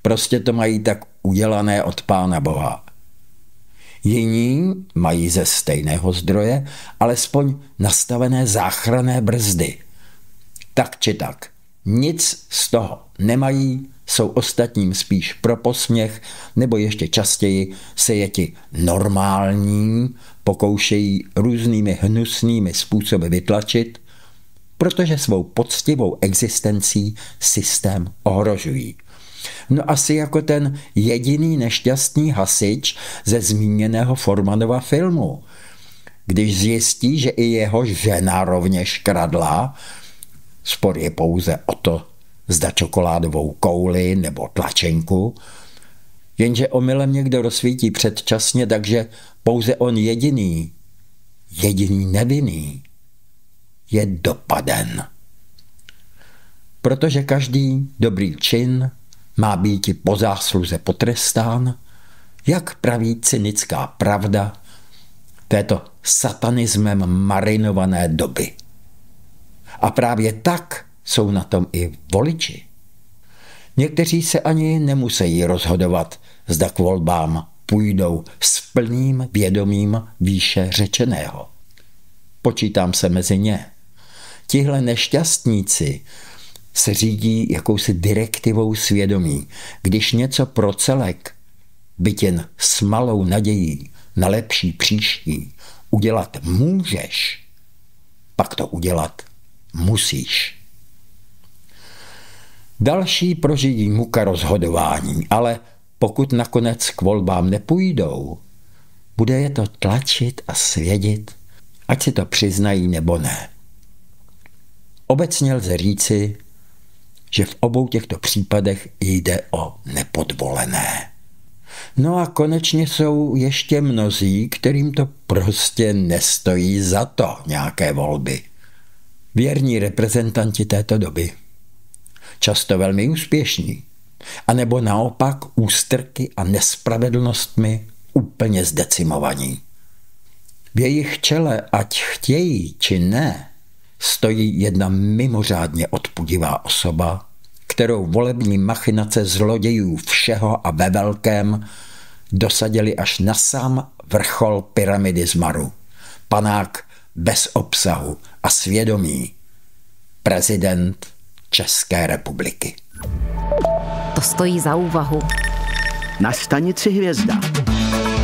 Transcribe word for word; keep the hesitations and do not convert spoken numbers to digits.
Prostě to mají tak udělané od Pána Boha. Jiní mají ze stejného zdroje alespoň nastavené záchranné brzdy. Tak či tak, nic z toho nemají, jsou ostatním spíš pro posměch, nebo ještě častěji se je ti normální pokoušejí různými hnusnými způsoby vytlačit, protože svou poctivou existencí systém ohrožují. No asi jako ten jediný nešťastný hasič ze zmíněného Formanova filmu. Když zjistí, že i jeho žena rovněž kradla, spor je pouze o to, zda čokoládovou kouli nebo tlačenku, jenže omylem někdo rozsvítí předčasně, takže pouze on jediný, jediný nevinný, je dopaden. Protože každý dobrý čin má být i po zásluze potrestán, jak praví cynická pravda této satanismem marinované doby. A právě tak jsou na tom i voliči. Někteří se ani nemusí rozhodovat, zda k volbám půjdou s plným vědomím výše řečeného. Počítám se mezi ně. Tihle nešťastníci se řídí jakousi direktivou svědomí. Když něco pro celek, byť jen s malou nadějí na lepší příští, udělat můžeš, pak to udělat musíš. Další prožijí muka rozhodování, ale pokud nakonec k volbám nepůjdou, bude je to tlačit a svědit, ať si to přiznají nebo ne. Obecně lze říci, že v obou těchto případech jde o nepodvolené. No a konečně jsou ještě mnozí, kterým to prostě nestojí za to nějaké volby. Věrní reprezentanti této doby. Často velmi úspěšní. A nebo naopak ústrky a nespravedlnostmi úplně zdecimovaní. V jejich čele, ať chtějí či ne, stojí jedna mimořádně odpudivá osoba, kterou volební machinace zlodějů všeho a ve velkém dosadili až na sám vrchol pyramidy zmaru. Panák bez obsahu a svědomí. Prezident České republiky. To stojí za úvahu. Na stanici Hvězda.